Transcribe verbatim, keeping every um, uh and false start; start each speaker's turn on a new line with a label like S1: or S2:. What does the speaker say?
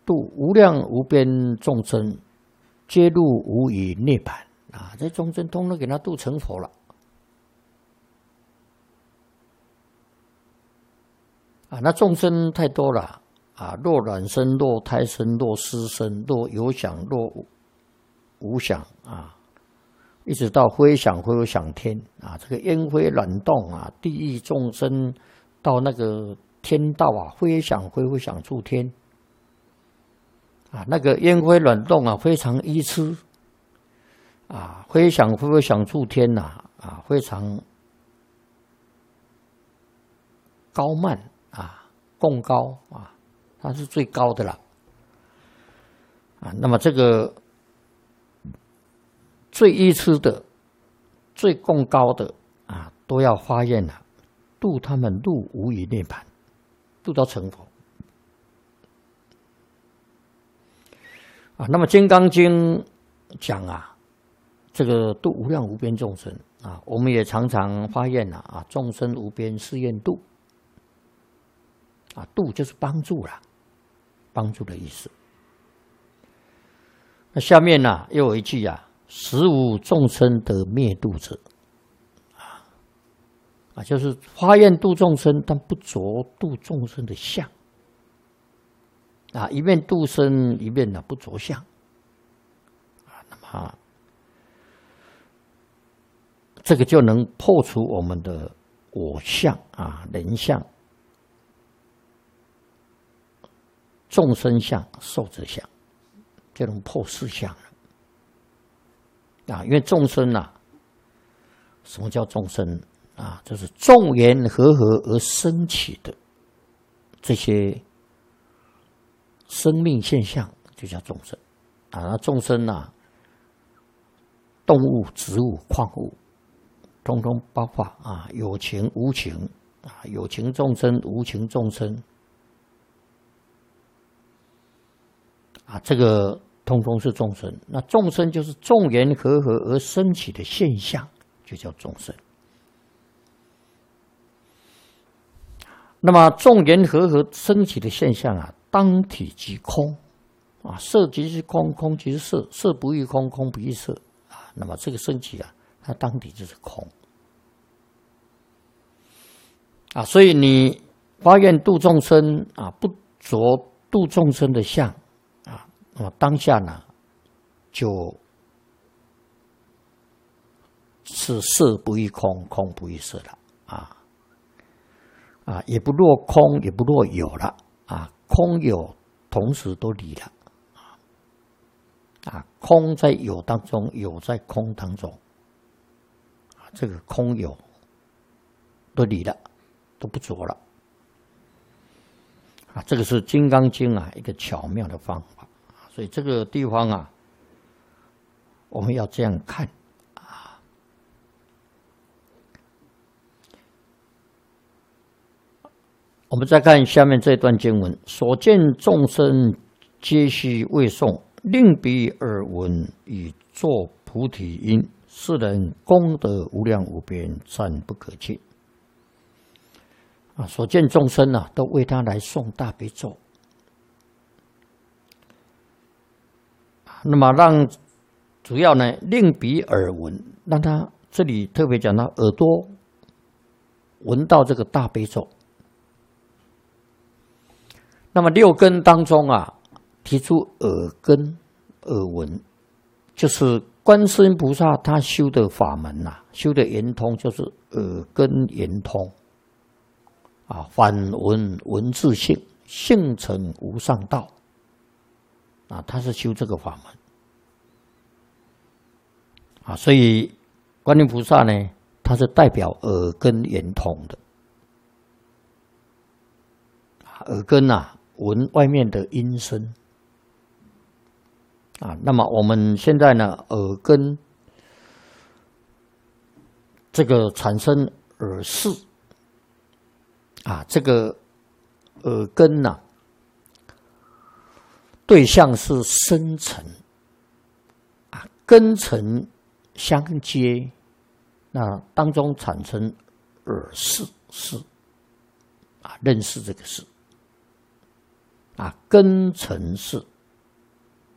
S1: 度无量无边众生，皆入无余涅槃啊！这众生通通给他度成佛了啊！那众生太多了啊！若卵生，若胎生，若湿生，若有想，若无想啊！一直到非想非想天啊！这个烟灰卵动啊，地狱众生到那个天道啊，非想非非想处天。啊，那个烟灰卵动啊，非常愚痴啊，非想非想处天呐，啊，非常高慢啊，共高啊，它是最高的了啊。那么这个最愚痴的、最共高的啊，都要发愿了，度他们入无余涅槃，度到成佛。啊，那么《金刚经》讲啊，这个度无量无边众生啊，我们也常常发愿了啊，众生无边誓愿度啊，度就是帮助啦，帮助的意思。那下面呢、啊、又有一句啊，实无众生得灭度者啊，啊，就是发愿度众生，但不着度众生的相。啊，一面度生，一面呢不着相啊，那么这个就能破除我们的我相啊、人相、众生相、寿者相，就能破四相了啊。因为众生啊，什么叫众生啊？就是众缘和合而生起的这些生命现象就叫众生啊，那众生啊，动物、植物、矿物，通通包括啊，有情无情啊，有情众生、无情众生啊，这个通通是众生。那众生就是众缘和合而生起的现象，就叫众生。那么众缘和合生起的现象啊，当体即空啊，色即是空，空即是色，色不异空，空不异色啊。那么这个升起啊，它当体就是空啊。所以你发愿度众生啊，不着度众生的相啊，那么当下呢，就是色不异空，空不异色了啊啊，也不落空，也不落有了啊。空有同时都离了啊，空在有当中，有在空当中啊，这个空有都离了，都不着了啊。这个是《金刚经》啊一个巧妙的方法，所以这个地方啊，我们要这样看啊。我们再看下面这段经文：所见众生皆须为诵，令彼耳闻，以作菩提因。是人功德无量无边，赞不可尽。啊，所见众生啊，都为他来诵大悲咒。那么让主要呢，令彼耳闻，让他这里特别讲到耳朵闻到这个大悲咒。那么六根当中啊，提出耳根、耳闻，就是观世音菩萨他修的法门呐、啊，修的圆通就是耳根圆通啊，反闻闻自性，性成无上道啊，他是修这个法门啊，所以观音菩萨呢，他是代表耳根圆通的耳根啊。闻外面的音声啊，那么我们现在呢，耳根这个产生耳识啊，这个耳根呐、啊，对象是深层啊，根尘相接，那当中产生耳识识啊，认识这个识。 啊，根尘世。